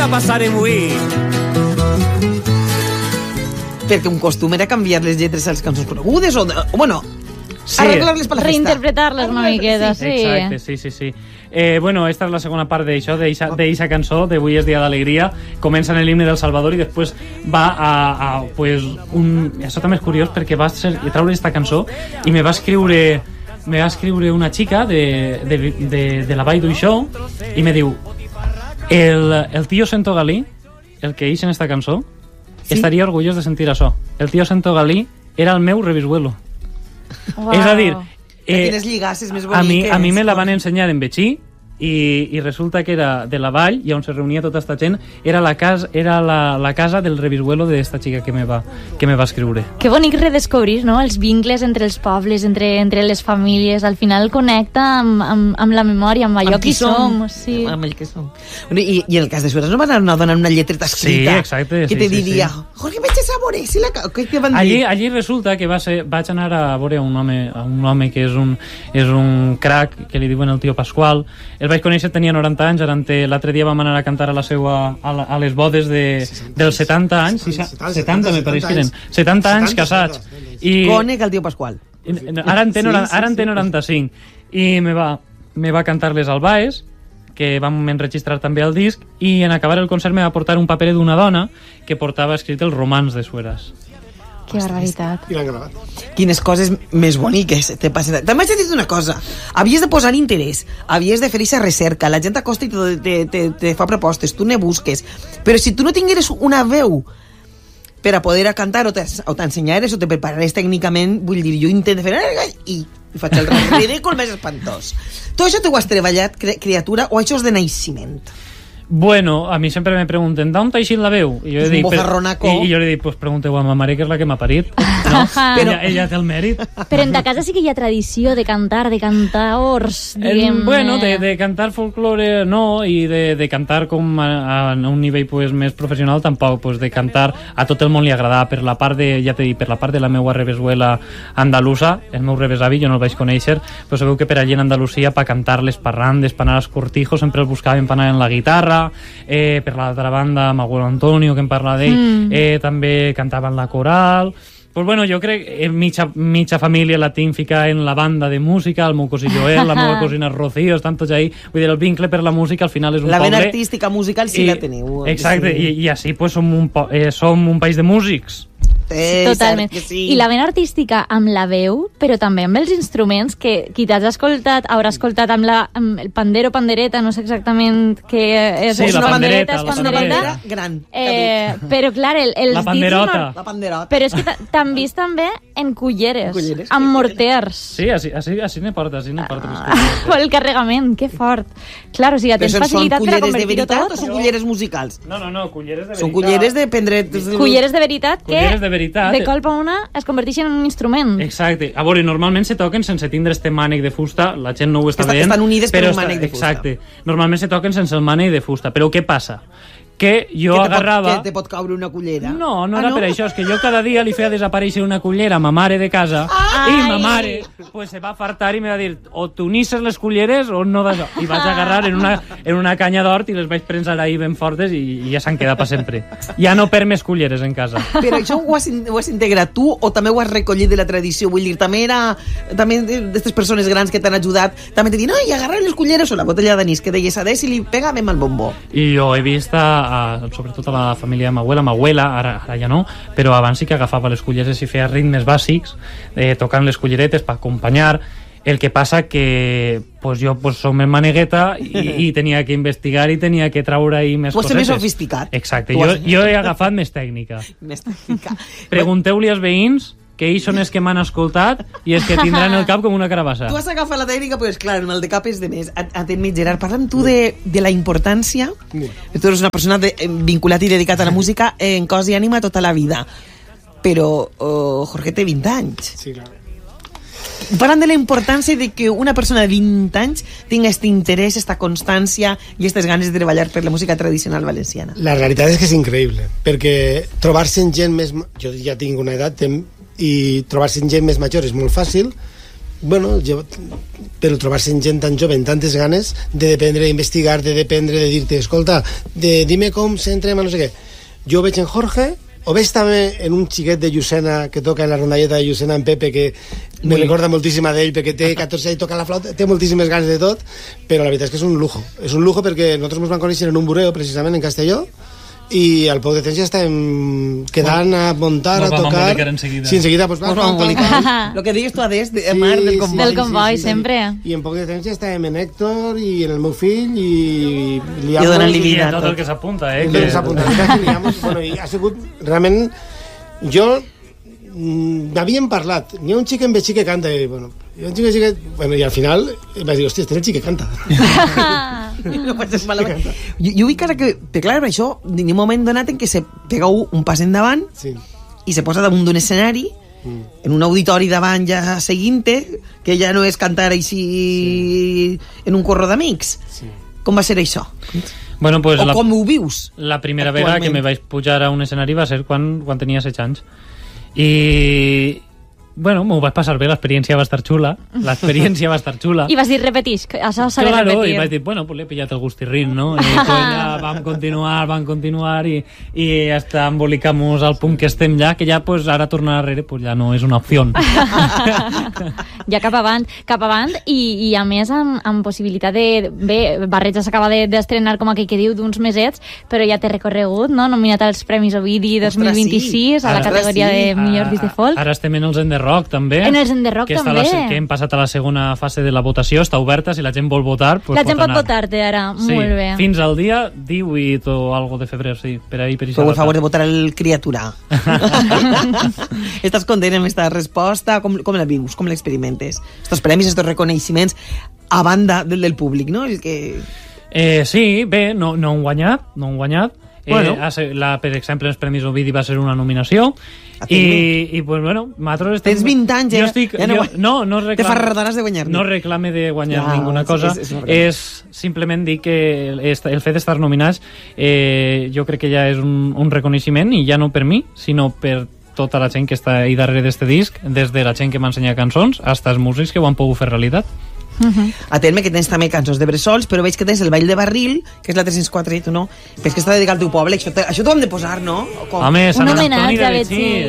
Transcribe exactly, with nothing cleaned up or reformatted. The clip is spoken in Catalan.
passarem avui? Perquè un costum era canviar les lletres a les cançons conegudes o, de, o bueno, sí. arreglar-les per la festa. Reinterpretar-les una miqueta, sí. Exacte, sí, sí, sí. Eh, bueno, esta és la segona part d'això, d'eixa cançó, d'Avui és dia d'alegria. Comença en l'himne del Salvador i després va a... a pues, un... Això també és curiós perquè va ser, treure aquesta cançó i me va escriure... me va escriure una xica de, de, de, de la Vall d'Uixó i me diu el, el tio Sento Galí, el que ix en esta cançó, sí? Estaria orgullós de sentir això. El tio Sento Galí era el meu revisvuelo. Wow. És a dir, eh, tienes ligasses més boniques. A mi, a mi me la van no? ensenyar en Betxí i, i resulta que era de la vall i on se reunia tota esta gent era la casa, era la, la casa del revisvuelo d'esta xica que me va, que me va escriure. Que bonic redescobrir, no?, els vincles entre els pobles, entre, entre les famílies. Al final connecta amb, amb, amb la memòria, amb allò amb qui que som. som. Sí. Amb el que som. I, I en el cas de Sueres no van anar donant una lletreta escrita, sí, exacte, que sí, te sí, diria sí. Jorge, vaig a veure si la... Què, què van allí, dir? allí resulta que va ser, vaig anar a veure un home, un home que és un, és un crac, que li diuen el tio Pasqual. El vaig conèixer, tenia noranta anys, l'altre dia vam anar a cantar a la seua, a, la, a les bodes de, dels setanta anys, setanta me pareix que eren, setanta anys casats. I Conec el tio Pasqual. Ara en té, ara en té noranta-cinc i me va, me va cantar-les al Baes, que vam enregistrar també el disc, i en acabar el concert me va portar un paper d'una dona que portava escrit el romans de Sueres. Que barbaritat. I l'han gravat. Quines coses més boniques te passen. També haig de dir una cosa. Havies de posar interès, havies de fer aquesta recerca, la gent t'acosta i te, te, te, te fa propostes, tu ne busques. Però si tu no tingueres una veu per a poder a cantar o t'ensenyares o te preparares tècnicament, vull dir, jo intento fer i, i faig el ridícul més espantós. Tot això t'ho has treballat, criatura, o això és de naixement? Bueno, a mi sempre me pregunten d'on t'ha eixit la veu? I jo, dic, Bozarronaco. I, i jo li dic, pues pregunteu a ma mare, que és la que m'ha parit. No? Però, ella, ella té el mèrit. Però en ta casa sí que hi ha tradició de cantar, de cantaors, diguem... Eh, bueno, de, de cantar folklore no, i de, de cantar com a, a un nivell pues, més professional tampoc, pues, de cantar a tot el món li agrada. Per la part de, ja t'he dit, per la part de la meua revesuela andalusa, el meu revesavi, jo no el vaig conèixer, però sabeu que per allí en Andalusia, per cantar les parrandes, per anar als cortijos, sempre el buscaven per anar en la guitarra. Eh, per l'altra banda Maguelo Antonio, que em parla d'ell, mm. eh, també cantava en la coral. Pues bueno, jo crec que mitja, mitja família la tinc ficar en la banda de música, el meu cosí Joel, la meva cosina Rocío, estan tots ahí. Vull dir, el vincle per la música al final és un la poble... vena artística musical sí i, la teniu. Exacte, sí. i, i així pues, som, un po eh, som un país de músics. Sí, totalment. sí. I la vena artística amb la veu, però també amb els instruments, que qui t'has escoltat haurà escoltat amb, la, amb el pandero, pandereta, no sé exactament què és. Sí, és la una pandereta, és la pandereta, pandereta gran. Eh, però clar, el, els la panderota. dits... La panderota. Però és que t'han vist també en culleres, culleres. amb morters. Sí, així, així, així ne porta, així ne porta. Ah, el carregament, que fort. Clar, o sigui, tens facilitat per a convertir-ho tot. O són culleres musicals? No, no, no, culleres de veritat. Són culleres de prendre... Culleres de veritat que culleres de, veritat. de colp a una es converteixen en un instrument. Exacte. A veure, normalment se toquen sense tindre este mànec de fusta, la gent no ho està, està veient. Estan unides per un mànec està, de fusta. Exacte. Normalment se toquen sense el mànec de fusta. Però què passa? Que jo que agarrava... Pot, que te pot caure una cullera? No, no ah, era no? per això, és que jo cada dia li feia desaparèixer una cullera a ma mare de casa. Ai. I ma mare pues, se va fartar i me va dir o t'unisses les culleres o no d'això. I vaig agarrar en una, en una canya d'hort i les vaig prensar ahí ben fortes i, i ja s'han quedat per sempre. Ja no per més culleres en casa. Però això ho has, ho has integrat tu o també ho has recollit de la tradició? Vull dir, també era... També d'aquestes persones grans que t'han ajudat, també t'he dit, no, i agarrar les culleres o la botella d'anís, que deies a des i li pegàvem al bombó. I jo he vist, a, a, sobretot a la família de ma abuela, ma abuela, ara, ara ja no, però abans sí que agafava les culleres i feia ritmes bàsics, eh, tocant les culleretes per acompanyar. El que passa que pues, jo pues, som en manegueta i, i tenia que investigar i tenia que traure ahí més cosetes. Més sofisticat. Exacte, jo, jo he agafat més tècnica. Més tècnica. Pregunteu-li als veïns que ells són els que m'han escoltat i els que tindran el cap com una carabassa. Tu has agafat la tècnica, però, pues, clar, el de cap és de més. Atén-me, Gerard, parla'm tu de, de la importància. Tu eres una persona de, vinculat i dedicat a la música en cos i ànima tota la vida. Però oh, Jorge té vint anys. Sí, clar. Parlant de la importància de que una persona de vint anys tinga este interès, esta constància i aquestes ganes de treballar per la música tradicional valenciana. La realitat és que és increïble, perquè trobar-se en gent més... Jo ja tinc una edat i trobar-se en gent més major és molt fàcil, bueno, jo, però trobar-se en gent tan jove, amb tantes ganes de dependre, d'investigar, de dependre, de dir-te, escolta, de, dime com s'entrem a no sé què. Jo veig en Jorge, o veig també en un xiquet de Llucena que toca en la rondalleta de Llucena, en Pepe, que me Ui. recorda moltíssim a d'ell perquè té catorze anys, toca la flauta, té moltíssimes ganes de tot, però la veritat és que és un lujo. És un lujo perquè nosaltres ens vam conèixer en un bureo, precisament, en Castelló, i al poc de temps ja estàvem quedant a muntar, Nos a vam tocar. embolicar enseguida. Sí, enseguida, pues, Pues va, vamos, embolicar. lo que digues tu adés, de, Mar, del comboi. Del comboi, sempre. I en poc de temps ja estàvem en Héctor i en el meu fill i... I donant-li I vida. a tot el que s'apunta, eh? I Que... que... apuntat. Bueno, i ha sigut realment... Jo mm, n'havíem parlat. N'hi ha un xic en Betxí que canta i, bueno, hi ha un xic, xic, bueno, i al final vaig dir, hòstia, este és el xic que canta. No passes malament. Jo, jo vull que ara que, que clar, això, hi ha un moment donat en què se pega un pas endavant Sí. i se posa damunt d'un escenari, Mm. en un auditori davant ja seguint-te, que ja no és cantar així sí. en un corro d'amics. Sí. Com va ser això? Bueno, pues O la, com ho vius? la primera vegada que me vaig pujar a un escenari va ser quan, quan tenia setze anys. I... Bueno, m'ho vaig passar bé, l'experiència va estar xula, l'experiència va estar xula. I vas dir, repetix, que això s'ha de Claro, repetir. i vaig dir, bueno, pues l'he pillat el gustirrin, no? I pues ja vam continuar, vam continuar i, i hasta embolicamos al punt que estem ja, que ja pues ara tornar darrere pues ja no és una opció. Ja cap avant, cap avant i, i a més amb, amb possibilitat de... Bé, Barreja s'acaba de- d'estrenar com aquell que diu d'uns mesets, però ja té recorregut, no? Nominat als Premis Ovidi dos mil vint-i-sis sí. a la Ara categoria sí. de millor disc de folk. Ara estem en els End the Rock, també. En els End the Rock, que està també. La, que hem passat a la segona fase de la votació, està oberta, si la gent vol votar, pues La gent pot anar. votar-te ara, Sí, molt bé. fins al dia divuit o algo de febrer, sí, per ahí, per Feu el favor de votar el criatura. Estàs content amb aquesta resposta? Com, com la vius? Com l'experimentes? Estos premis, estos reconeixements a banda del del públic, no? El que... Eh, sí, bé, no, no han guanyat, no han guanyat. Bueno. Eh, hace- la, per exemple, els Premis Ovidi va ser una nominació i, i pues bueno, nosaltres estem... Tens vint anys, jo ja, estic, ja no, jo, no, no te reclamo, fardaràs de guanyar-ne. no reclame de guanyar Ja, ninguna és- cosa, és- és una és, simplement dir que el, el fet d'estar nominats eh, jo crec que ja és un, un reconeixement, i ja no per mi, sinó per tota la gent que està ahí darrere d'este disc, des de la gent que m'ensenya cançons fins als músics que ho han pogut fer realitat. Atén-me que tens també cançons de bressols, però veig que tens el Ball de Barril, que és la tres-cents quatre i tu no. Però és que està dedicat al teu poble, això, te- això t'ho hem de posar, no? O com? Home, Sant Un Antoni homenatge, de Betxí. Betxí.